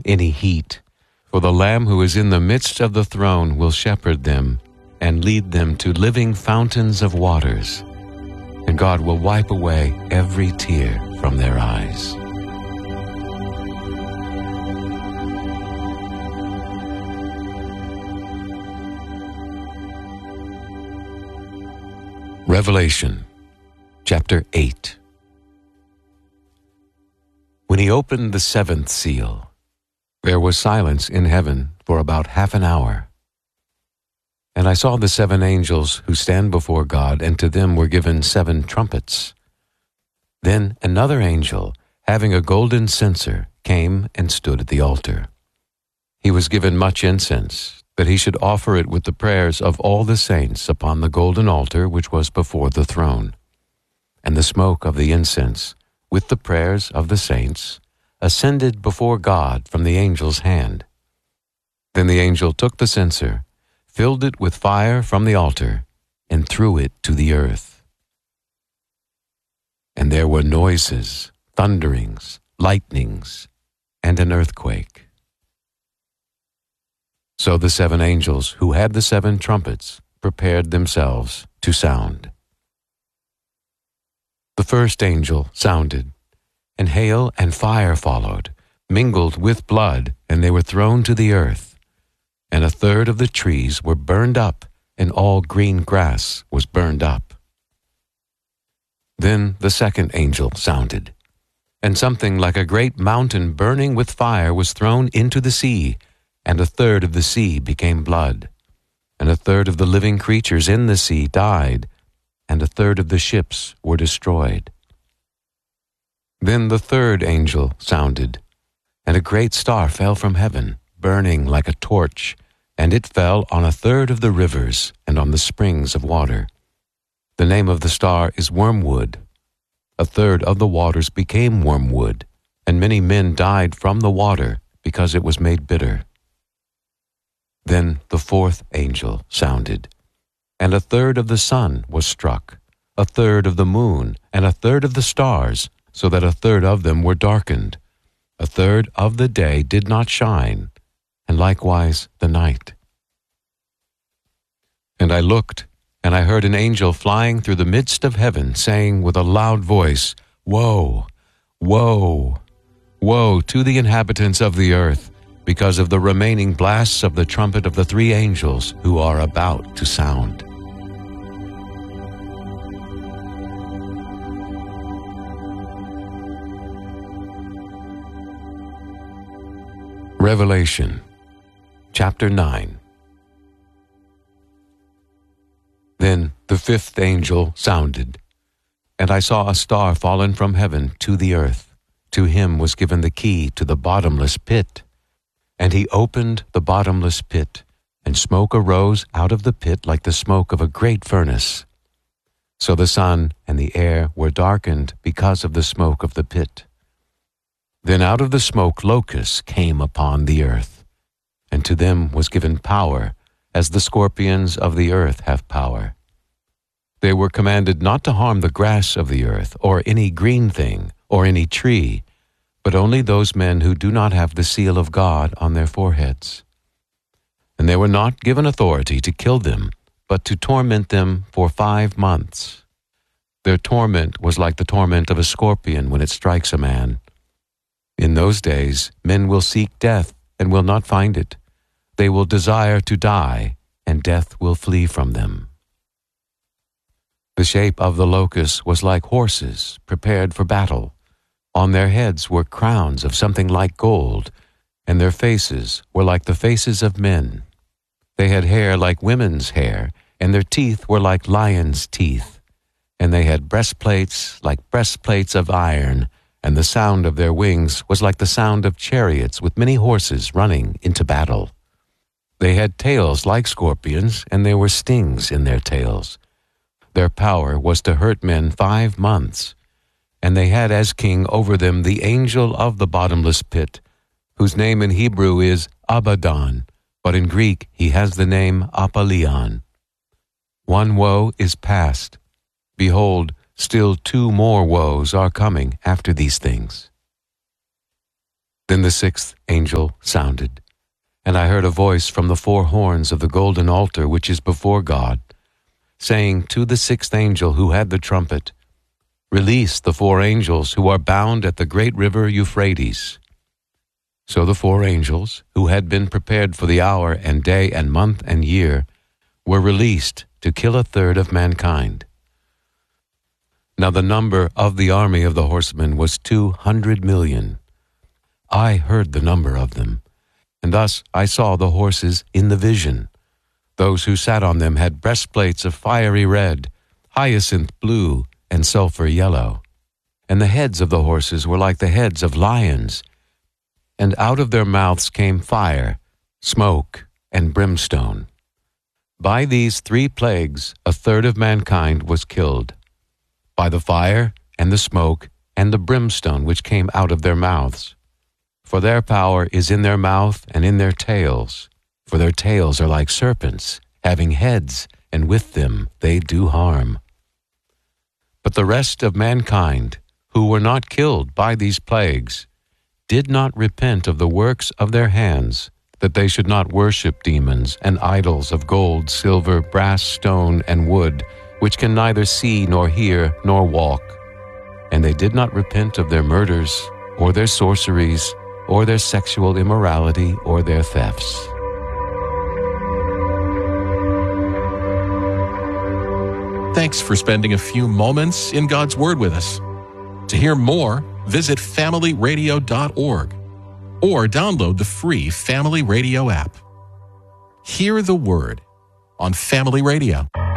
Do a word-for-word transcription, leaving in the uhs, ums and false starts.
any heat, for the Lamb who is in the midst of the throne will shepherd them and lead them to living fountains of waters, and God will wipe away every tear from their eyes. Revelation chapter eight. When he opened the seventh seal, there was silence in heaven for about half an hour. And I saw the seven angels who stand before God, and to them were given seven trumpets. Then another angel, having a golden censer, came and stood at the altar. He was given much incense, that he should offer it with the prayers of all the saints upon the golden altar which was before the throne. And the smoke of the incense, with the prayers of the saints, ascended before God from the angel's hand. Then the angel took the censer, filled it with fire from the altar, and threw it to the earth. And there were noises, thunderings, lightnings, and an earthquake. So the seven angels who had the seven trumpets prepared themselves to sound. The first angel sounded, and hail and fire followed, mingled with blood, and they were thrown to the earth. And a third of the trees were burned up, and all green grass was burned up. Then the second angel sounded, and something like a great mountain burning with fire was thrown into the sea, and a third of the sea became blood, and a third of the living creatures in the sea died, and a third of the ships were destroyed. Then the third angel sounded, and a great star fell from heaven, burning like a torch, and it fell on a third of the rivers and on the springs of water. The name of the star is Wormwood. A third of the waters became wormwood, and many men died from the water because it was made bitter. Then the fourth angel sounded, and a third of the sun was struck, a third of the moon, and a third of the stars, so that a third of them were darkened. A third of the day did not shine, and likewise the night. And I looked, and I heard an angel flying through the midst of heaven, saying with a loud voice, Woe! Woe! Woe to the inhabitants of the earth, because of the remaining blasts of the trumpet of the three angels who are about to sound. Revelation chapter nine. Then the fifth angel sounded, and I saw a star fallen from heaven to the earth. To him was given the key to the bottomless pit. And he opened the bottomless pit, and smoke arose out of the pit like the smoke of a great furnace. So the sun and the air were darkened because of the smoke of the pit. Then out of the smoke locusts came upon the earth, and to them was given power, as the scorpions of the earth have power. They were commanded not to harm the grass of the earth, or any green thing, or any tree, but only those men who do not have the seal of God on their foreheads. And they were not given authority to kill them, but to torment them for five months. Their torment was like the torment of a scorpion when it strikes a man. In those days men will seek death and will not find it. They will desire to die, and death will flee from them. The shape of the locusts was like horses prepared for battle. On their heads were crowns of something like gold, and their faces were like the faces of men. They had hair like women's hair, and their teeth were like lions' teeth. And they had breastplates like breastplates of iron, and the sound of their wings was like the sound of chariots with many horses running into battle. They had tails like scorpions, and there were stings in their tails. Their power was to hurt men five months. And they had as king over them the angel of the bottomless pit, whose name in Hebrew is Abaddon, but in Greek he has the name Apollyon. One woe is past. Behold, still two more woes are coming after these things. Then the sixth angel sounded, and I heard a voice from the four horns of the golden altar which is before God, saying to the sixth angel who had the trumpet, "Release the four angels who are bound at the great river Euphrates." So the four angels, who had been prepared for the hour and day and month and year, were released to kill a third of mankind. Now the number of the army of the horsemen was two hundred million. I heard the number of them, and thus I saw the horses in the vision. Those who sat on them had breastplates of fiery red, hyacinth blue, and sulfur yellow. And the heads of the horses were like the heads of lions, and out of their mouths came fire, smoke, and brimstone. By these three plagues a third of mankind was killed, by the fire, and the smoke, and the brimstone which came out of their mouths. For their power is in their mouth and in their tails, for their tails are like serpents, having heads, and with them they do harm. But the rest of mankind, who were not killed by these plagues, did not repent of the works of their hands, that they should not worship demons and idols of gold, silver, brass, stone, and wood, which can neither see nor hear nor walk. And they did not repent of their murders, or their sorceries, or their sexual immorality, or their thefts. Thanks for spending a few moments in God's Word with us. To hear more, visit family radio dot org or download the free Family Radio app. Hear the Word on Family Radio.